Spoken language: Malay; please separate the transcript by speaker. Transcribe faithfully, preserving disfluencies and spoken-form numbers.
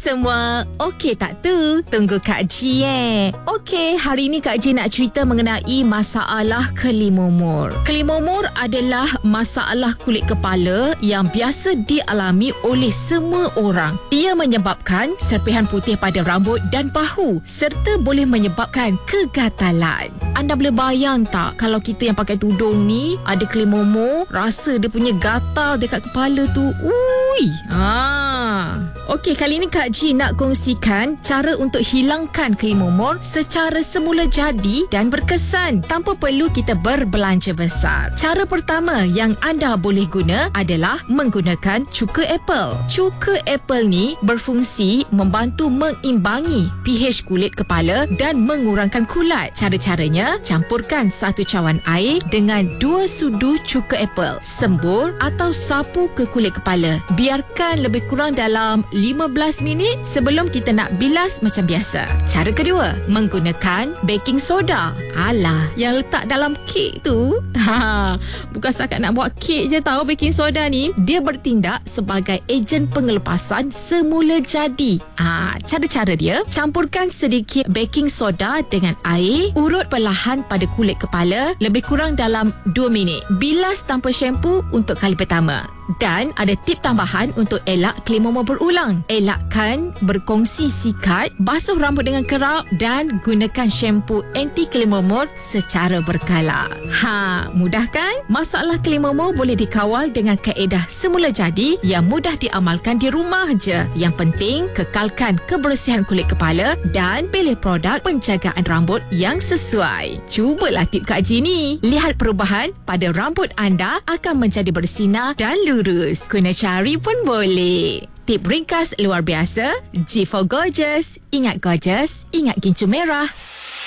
Speaker 1: semua, okey tak tu? Tunggu Kak G eh. Okey, hari ni Kak G nak cerita mengenai masalah kelimumur. Kelimumur adalah masalah kulit kepala yang biasa dialami oleh semua orang. Ia menyebabkan serpihan putih pada rambut dan bahu serta boleh menyebabkan kegatalan. Anda boleh bayang tak kalau kita yang pakai tudung ni ada kelimumur, rasa dia punya gatal dekat kepala tu. Ui. Ah. Okey, kali ni Kak G nak kongsikan cara untuk hilangkan kelimumur secara semula jadi dan berkesan tanpa perlu kita berbelanja besar. Cara pertama yang anda boleh guna adalah menggunakan cuka apple. Cuka apple ni berfungsi membantu mengimbangi pH kulit kepala dan mengurangkan kulat. Cara-caranya, campurkan satu cawan air dengan dua sudu cuka apple. Sembur atau sapu ke kulit kepala. Biarkan lebih kurang dalam lima belas minit sebelum kita nak bilas macam biasa. Cara kedua, menggunakan baking soda. Alah, yang letak dalam kek tu. Ha, bukan setakat nak buat kek je tahu baking soda ni. Dia bertindak sebagai ejen pengelepasan semula jadi. Ha, cara-cara dia, campurkan sedikit baking soda dengan air, urut perlahan pada kulit kepala lebih kurang dalam dua minit. Bilas tanpa shampoo untuk kali pertama. Dan ada tip tambahan untuk elak kelimumur berulang. Elakkan berkongsi sikat, basuh rambut dengan kerap dan gunakan shampoo anti kelimumur secara berkala. Ha, mudah kan? Masalah kelimumur boleh dikawal dengan kaedah semula jadi yang mudah diamalkan di rumah je. Yang penting, kekalkan kebersihan kulit kepala dan pilih produk penjagaan rambut yang sesuai. Cubalah tip Kak G ni. Lihat perubahan pada rambut anda akan menjadi bersinar dan lurus. Guna cari pun boleh. Tip ringkas luar biasa. G for Gorgeous. Ingat gorgeous, ingat gincu merah.